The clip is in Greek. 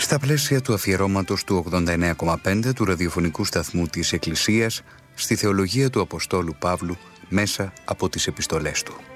Στα πλαίσια του αφιερώματος του 89,5 του ραδιοφωνικού σταθμού της Εκκλησίας στη θεολογία του Αποστόλου Παύλου μέσα από τις επιστολές του.